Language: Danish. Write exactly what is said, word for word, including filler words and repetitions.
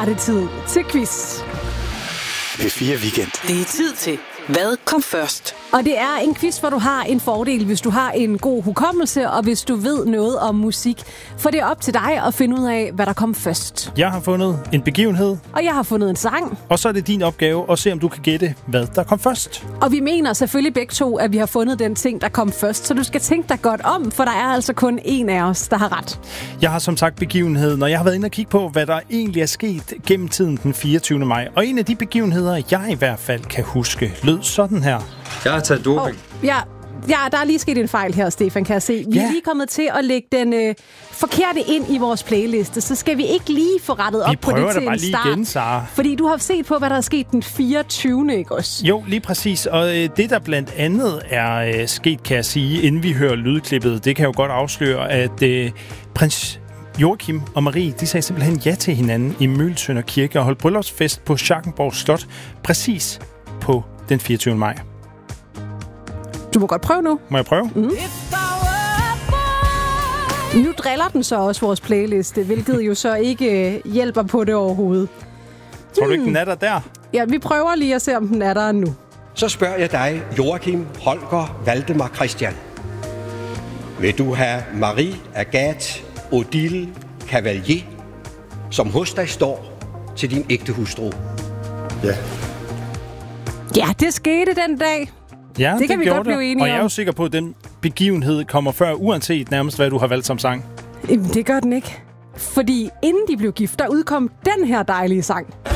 er det tid til quiz. P fire Weekend. Det er tid til Hvad kom først? Og det er en quiz, hvor du har en fordel, hvis du har en god hukommelse, og hvis du ved noget om musik. For det er op til dig at finde ud af, hvad der kom først. Jeg har fundet en begivenhed. Og jeg har fundet en sang. Og så er det din opgave at se, om du kan gætte, hvad der kom først. Og vi mener selvfølgelig begge to, at vi har fundet den ting, der kom først. Så du skal tænke dig godt om, for der er altså kun en af os, der har ret. Jeg har som sagt begivenheden, og jeg har været inde og kigge på, hvad der egentlig er sket gennem tiden den fireogtyvende maj. Og en af de begivenheder, jeg i hvert fald kan huske, lød sådan her. Jeg har taget doping. Oh, ja, ja, der er lige sket en fejl her, Stefan, kan jeg se. Vi ja. er lige kommet til at lægge den øh, forkerte ind i vores playliste, så skal vi ikke lige få rettet op på det til en start. Igen, Sara. Fordi du har set på, hvad der er sket den fireogtyvende ikke også? Jo, lige præcis. Og øh, det, der blandt andet er øh, sket, kan jeg sige, inden vi hører lydklippet, det kan jo godt afsløre, at øh, prins Joachim og Marie, de sagde simpelthen ja til hinanden i Møgeltønder Kirke og holdt bryllupsfest på Schackenborg Slot præcis på den fireogtyvende maj. Du må godt prøve nu. Må jeg prøve? Mm. Nu driller den så også vores playliste, hvilket jo så ikke hjælper på det overhovedet. Tror du ikke, den er der der? Ja, vi prøver lige at se, om den er der nu. Så spørger jeg dig, Joachim Holger Valdemar Christian. Vil du have Marie Agathe Odile Cavalier, som hos dig står til din ægte hustru? Ja. Ja, det skete den dag. Ja, det, det kan vi godt blive enige om. Og jeg er jo sikker på, at den begivenhed kommer før, uanset nærmest, hvad du har valgt som sang. Jamen, det gør den ikke. Fordi inden de blev gift, der udkom den her dejlige sang.